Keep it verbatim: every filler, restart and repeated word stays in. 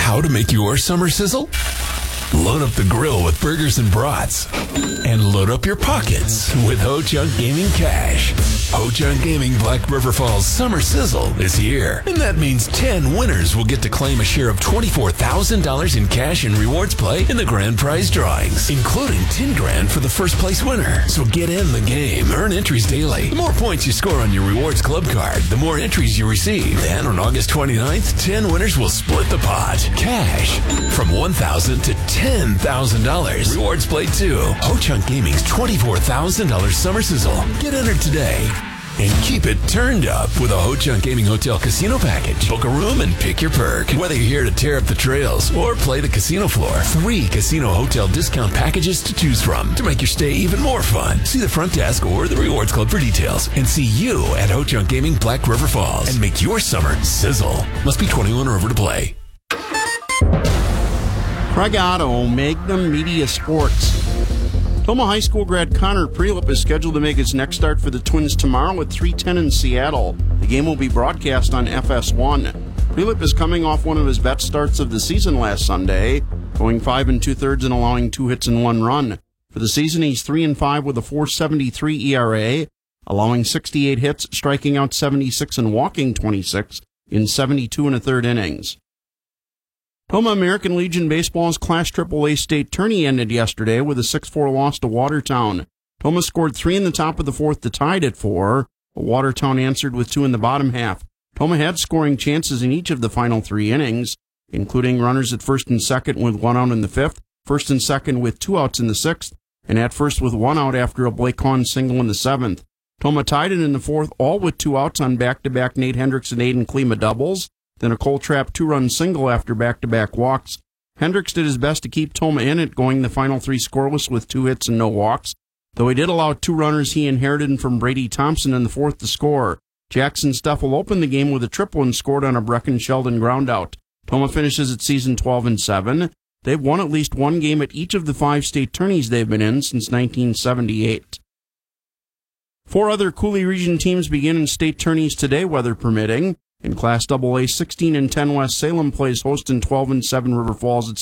how to make your summer sizzle? Load up the grill with burgers and brats. And load up your pockets with Ho Chunk Gaming Cash. Ho Chunk Gaming Black River Falls Summer Sizzle is here. And that means ten winners will get to claim a share of twenty-four thousand dollars in cash and rewards play in the grand prize drawings, including ten grand for the first place winner. So get in the game. Earn entries daily. The more points you score on your rewards club card, the more entries you receive. And on August twenty-ninth, ten winners will split the pot. Cash from one thousand dollars to ten thousand dollars. Rewards play too. Ho Chunk Gaming's twenty-four thousand dollars Summer Sizzle. Get entered today. And keep it turned up with a Ho Chunk Gaming Hotel Casino Package. Book a room and pick your perk. Whether you're here to tear up the trails or play the casino floor, three casino hotel discount packages to choose from to make your stay even more fun. See the front desk or the Rewards Club for details. And see you at Ho Chunk Gaming Black River Falls. And make your summer sizzle. Must be twenty-one or over to play. Craig Otto, Magnum Media Sports. Toma High School grad Connor Prelip is scheduled to make his next start for the Twins tomorrow at three ten in Seattle. The game will be broadcast on F S one. Prelip is coming off one of his best starts of the season last Sunday, going five and two-thirds and allowing two hits and one run. For the season, he's three and five with a four seventy-three E R A, allowing sixty-eight hits, striking out seventy-six and walking twenty-six in seventy-two and a third innings. Toma American Legion Baseball's Class triple A state tourney ended yesterday with a six four loss to Watertown. Toma scored three in the top of the fourth to tie it at four, but Watertown answered with two in the bottom half. Toma had scoring chances in each of the final three innings, including runners at first and second with one out in the fifth, first and second with two outs in the sixth, and at first with one out after a Blake Hahn single in the seventh. Toma tied it in the fourth, all with two outs on back-to-back Nate Hendricks and Aiden Klima doubles, then a Cole Trapp two-run single after back-to-back walks. Hendricks did his best to keep Toma in it, going the final three scoreless with two hits and no walks, though he did allow two runners he inherited from Brady Thompson in the fourth to score. Jackson Steffel opened the game with a triple and scored on a Brecken Sheldon groundout. Toma finishes its season twelve and seven. They've won at least one game at each of the five state tourneys they've been in since nineteen seventy-eight. Four other Coulee Region teams begin in state tourneys today, weather permitting. In Class double A, sixteen and ten West Salem plays host in twelve and seven River Falls at